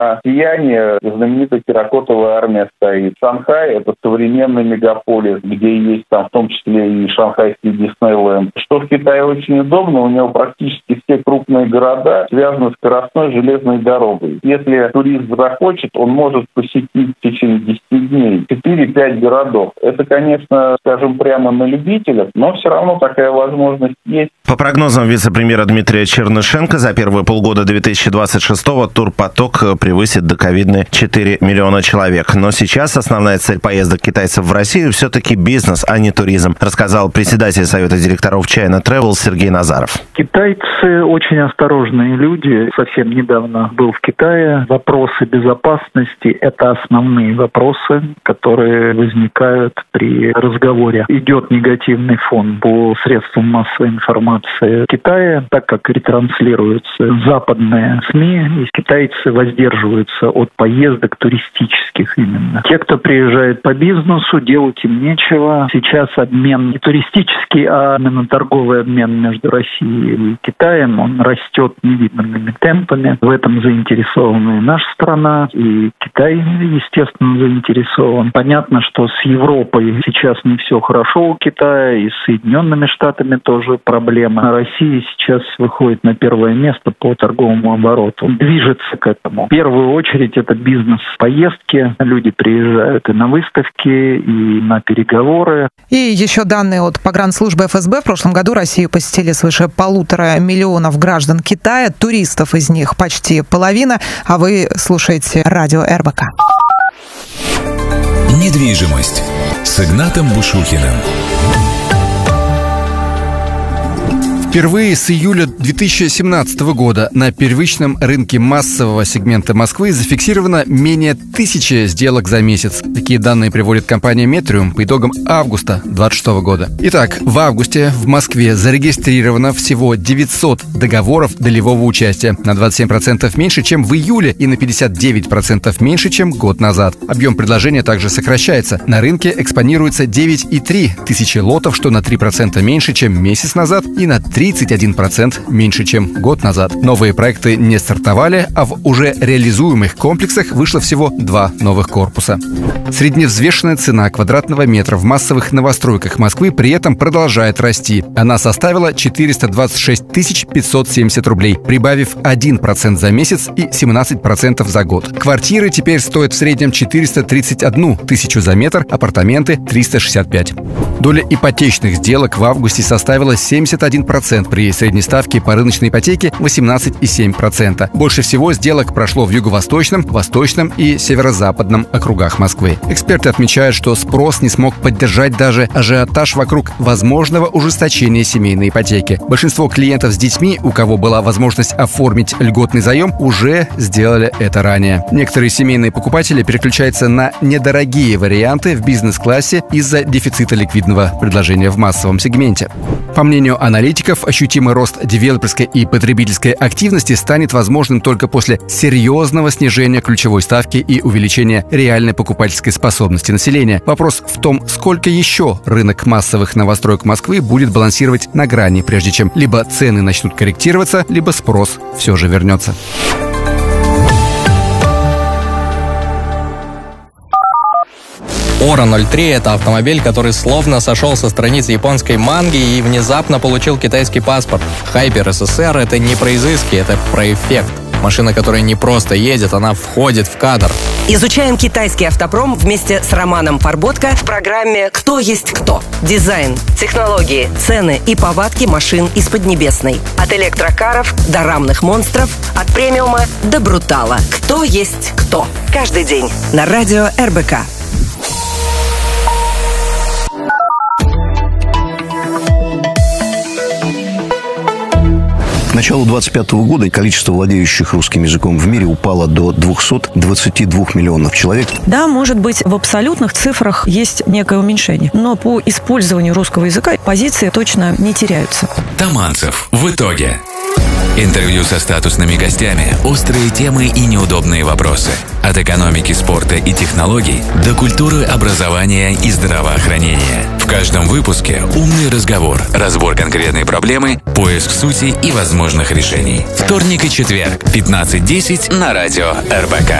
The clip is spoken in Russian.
на Сияне знаменитая терракотовая армия стоит. Шанхай – это современный мегаполис, где есть там в том числе и шанхайский Диснейленд. Что в Китае очень удобно, у него практически все крупные города связаны скоростной железной дорогой. Если турист захочет, он может посетить в течение 10 дней 4-5 городов. Это, конечно, скажем прямо на любителях, но все равно такая возможность есть. По прогнозам вице-премьера Дмитрия Чернышенко, за первые полгода 2026-го турпоток превысит доковидные 4 миллиона человек. Но сейчас основная цель поездок китайцев в Россию все-таки бизнес, а не туризм, рассказал председатель Совета директоров China Travel Сергей Назаров. Китайцы очень осторожные люди. Совсем недавно был в Китае. Вопросы безопасности – это основные вопросы, которые возникают при разговоре. Идет негативный фон по средствам массовой информации в Китае, так как ретранслируются западные СМИ, и китайцы воздерживаются от поездок туристических именно. Те, кто приезжает по бизнесу, делать им нечего. Сейчас обмен не туристический, а именно торговый обмен между Россией и Китаем, он растет невиданными темпами. В этом заинтересована и наша страна, и Китай, естественно, заинтересован. Понятно, что с Европой сейчас не все хорошо у Китая, и с Соединенными Штатами тоже проблема. Россия сейчас выходит на первое место по торговому обороту. Движется к этому. В первую очередь это бизнес-поездки. Люди приезжают и на выставки, и на переговоры. И еще данные от погранслужбы ФСБ. В прошлом году Россию посетили свыше 1,5 миллиона граждан Китая. Туристов из них почти половина. А вы слушаете радио РБК. Недвижимость с Игнатом Бушухиным. Впервые с июля 2017 года на первичном рынке массового сегмента Москвы зафиксировано менее 1000 сделок за месяц. Такие данные приводит компания Метриум по итогам августа 2026 года. Итак, в августе в Москве зарегистрировано всего 900 договоров долевого участия, на 27% меньше, чем в июле, и на 59% меньше, чем год назад. Объем предложения также сокращается. На рынке экспонируется 9,3 тысячи лотов, что на 3% меньше, чем месяц назад, и на 31% меньше, чем год назад. Новые проекты не стартовали, а в уже реализуемых комплексах вышло всего 2 новых корпуса. Средневзвешенная цена квадратного метра в массовых новостройках Москвы при этом продолжает расти. Она составила 426 570 рублей, прибавив 1% за месяц и 17% за год. Квартиры теперь стоят в среднем 431 тысячу за метр, апартаменты – 365. Доля ипотечных сделок в августе составила 71%, при средней ставке по рыночной ипотеке 18,7%. Больше всего сделок прошло в юго-восточном, восточном и северо-западном округах Москвы. Эксперты отмечают, что спрос не смог поддержать даже ажиотаж вокруг возможного ужесточения семейной ипотеки. Большинство клиентов с детьми, у кого была возможность оформить льготный заем, уже сделали это ранее. Некоторые семейные покупатели переключаются на недорогие варианты в бизнес-классе из-за дефицита ликвидного предложения в массовом сегменте. По мнению аналитиков, ощутимый рост девелоперской и потребительской активности станет возможным только после серьезного снижения ключевой ставки и увеличения реальной покупательской способности населения. Вопрос в том, сколько еще рынок массовых новостроек Москвы будет балансировать на грани, прежде чем либо цены начнут корректироваться, либо спрос все же вернется. Ора 03 — это автомобиль, который словно сошел со страниц японской манги и внезапно получил китайский паспорт. Хайпер СССР — это не про изыски, это про эффект. Машина, которая не просто едет, она входит в кадр. Изучаем китайский автопром вместе с Романом Фарботко в программе «Кто есть кто». Дизайн, технологии, цены и повадки машин из Поднебесной. От электрокаров до рамных монстров, от премиума до брутала. «Кто есть кто». Каждый день на радио РБК. К началу 2025 года количество владеющих русским языком в мире упало до 222 миллионов человек. Да, может быть, в абсолютных цифрах есть некое уменьшение, но по использованию русского языка позиции точно не теряются. Таманцев в итоге. Интервью со статусными гостями, острые темы и неудобные вопросы. От экономики, спорта и технологий до культуры, образования и здравоохранения. В каждом выпуске умный разговор, разбор конкретной проблемы, поиск сути и возможных решений. Вторник и четверг, 15:10 на радио РБК.